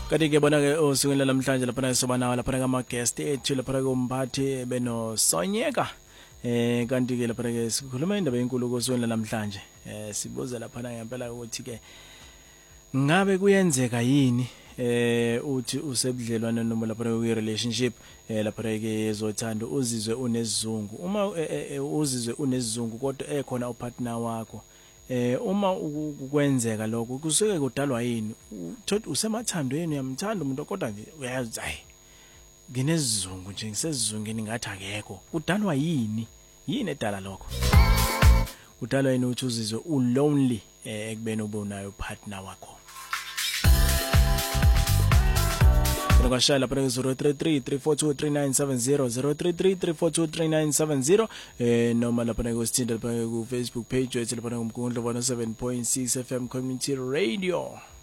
Kanti ke bona ke osukwini namhlanje lapha soba nawo lapha kama guest ethu lapha kumphathi beno Sonyeka kanti ke lapha ke sikhuluma indaba enkulu kosukwini namhlanje sibuza lapha ngempela ukuthi ke ngabe kuyenzeka yini uthi usebudlelwane noma lapha ku relationship lapha ke ezothanda uzizwe unesizungu uma uzizwe unesizungu kodwa ekhona upartner wakho uma ukwenzeka lokho kusuke kudalwa yini usemathandweni uyamthanda umuntu kodwa nje uyazi hayi nginesizungu nje ngisezizungeni ngathi akekho kudalwa yini edala lokho kudalwa yini uthi uzizwe ulonely ekubeni ube unayo partner wakho Ngashaya lapha ku 033 3423970 noma lapha ku sithinda lapha ku Facebook page wethu lapha ngumgundlo 107.6 FM Community Radio.